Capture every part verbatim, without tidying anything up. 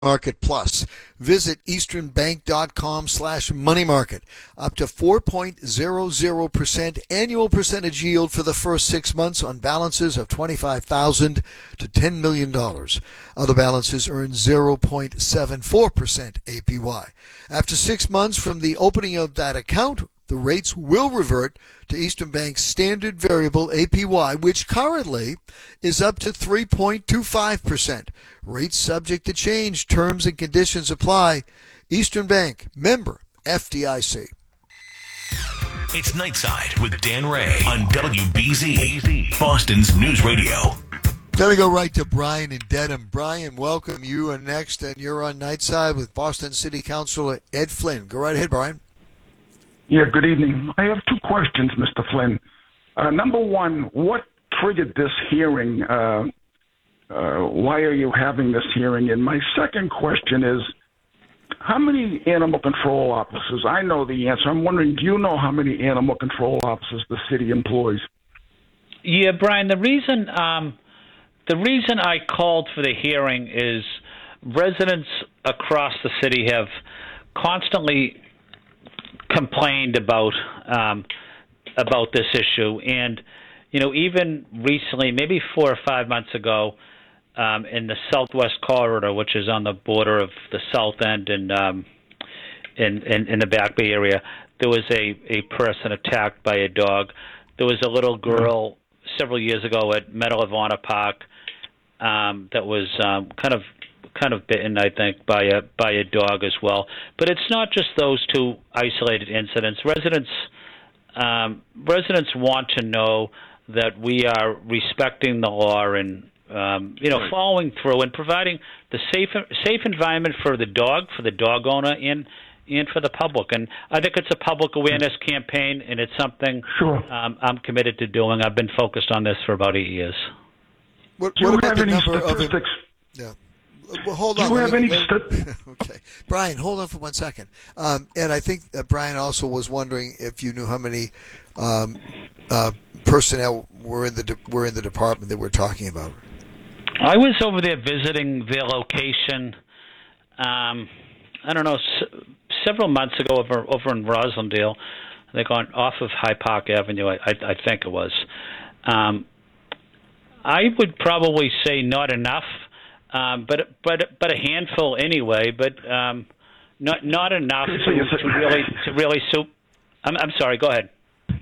Market Plus. Visit easternbank.com slash money market. Up to four point zero zero percent annual percentage yield for the first six months on balances of twenty-five thousand dollars to ten million dollars. Other balances earn zero point seven four percent A P Y. After six months from the opening of that account, the rates will revert to Eastern Bank's standard variable A P Y, which currently is up to three point two five percent. Rates subject to change. Terms and conditions apply. Eastern Bank, member F D I C. It's Nightside with Dan Ray on W B Z, Boston's News Radio. Gotta go right to Brian in Dedham. Brian, welcome. You are next, and you're on Nightside with Boston City Councilor Ed Flynn. Go right ahead, Brian. Yeah, good evening. I have two questions, Mister Flynn. Uh, number one, what triggered this hearing? Uh, uh, why are you having this hearing? And my second question is, how many animal control officers? I know the answer. I'm wondering, do you know how many animal control officers the city employs? Yeah, Brian, the reason um, the reason I called for the hearing is residents across the city have constantly complained about um, about this issue, and you know, even recently, maybe four or five months ago, um, in the Southwest Corridor, which is on the border of the South End and um, in, in in the Back Bay area, there was a a person attacked by a dog. There was a little girl several years ago at Medal of Honor Park um, that was um, kind of. kind of bitten, I think, by a by a dog as well. But it's not just those two isolated incidents. Residents um, residents want to know that we are respecting the law and um, you know right. following through and providing the safe safe environment for the dog, for the dog owner, and and for the public. And I think it's a public awareness campaign, and it's something sure. um, I'm committed to doing. I've been focused on this for about eight years. What, Do you what about have the any number statistics? Of yeah. Well, hold Do on. you have me, any let, st- okay, Brian, hold on for one second. Um, and I think uh, Brian also was wondering if you knew how many um, uh, personnel were in the de- were in the department that we're talking about. I was over there visiting their location. Um, I don't know, s- several months ago over over in Roslindale. I think on off of High Park Avenue. I, I, I think it was. Um, I would probably say not enough. Um, but but but a handful anyway. But um, not not enough to, to really to really soup. I'm I'm sorry. Go ahead.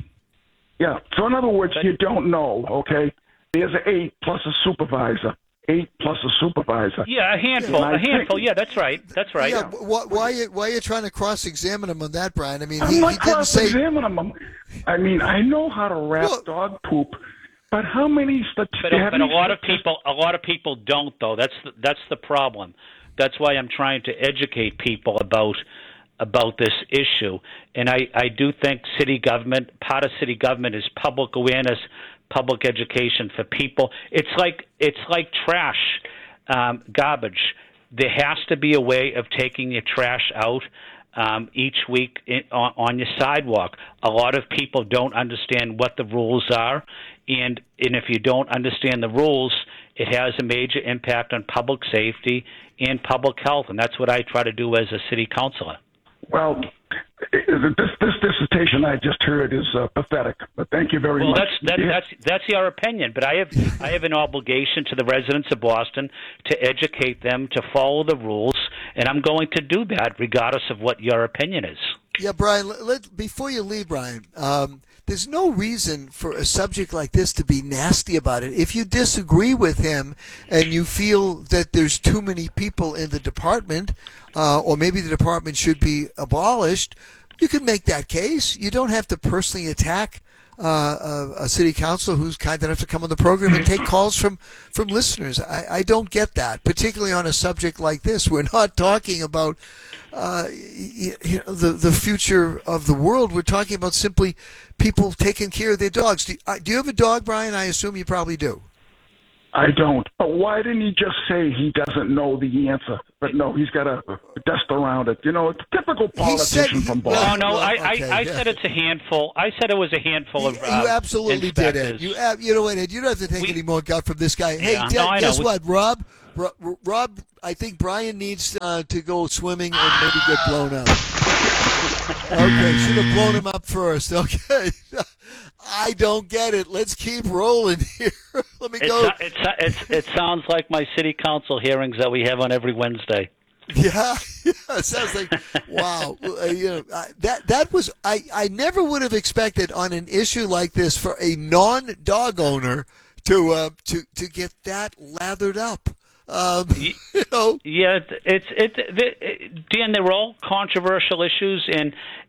Yeah. So in other words, but, you don't know. Okay. There's eight plus a supervisor. Eight plus a supervisor. Yeah, a handful. A handful. Think, yeah, that's right. That's right. Yeah. Why, why are you why are you trying to cross-examine him on that, Brian? I mean, I'm he, not he didn't say. Cross-examining him. I mean, I know how to wrap well, dog poop. But how many statistics? But, but a lot of people, a lot of people don't, though. That's the, that's the problem. That's why I'm trying to educate people about about this issue. And I, I do think city government, part of city government, is public awareness, public education for people. It's like it's like trash, um, garbage. There has to be a way of taking your trash out um, each week in, on, on your sidewalk. A lot of people don't understand what the rules are, and and if you don't understand the rules, it has a major impact on public safety and public health, and that's what I try to do as a city councilor. Well, this this dissertation I just heard is uh, pathetic. But thank you very well, much. Well, that's that, yeah. that's that's your opinion, but I have I have an obligation to the residents of Boston to educate them to follow the rules, and I'm going to do that regardless of what your opinion is. Yeah, Brian. Let, let, before you leave, Brian, um, there's no reason for a subject like this to be nasty about it. If you disagree with him and you feel that there's too many people in the department, uh, or maybe the department should be abolished, you can make that case. You don't have to personally attack uh, a, a city councilor who's kind enough to come on the program and take calls from, from listeners. I, I don't get that, particularly on a subject like this. We're not talking about uh, you, you know, the, the future of the world. We're talking about simply people taking care of their dogs. Do, uh, do you have a dog, Brian? I assume you probably do. I don't. But why didn't he just say he doesn't know the answer? But no, he's got to dust around it. You know, it's a typical politician he, from Boston. No, no, well, I, okay, I, I yeah. said it's a handful. I said it was a handful you, of uh, You absolutely inspectors. did, Ed. You, you know what, Ed? You don't have to take We, any more gut from this guy. Hey, yeah, Ed, no, I guess know. what, Rob? Ro- Rob, I think Brian needs uh, to go swimming and maybe get blown up. Okay, should have blown him up first. Okay. I don't get it. Let's keep rolling here. Let me It, go. so- it, so- it's- it sounds like my city council hearings that we have on every Wednesday. Yeah, yeah, it sounds like wow. Uh, you know, uh, that that was I, I never would have expected on an issue like this for a non-dog owner to uh, to to get that lathered up. Um, you know, Yeah, it's it, it, it Dan. They're all controversial issues, and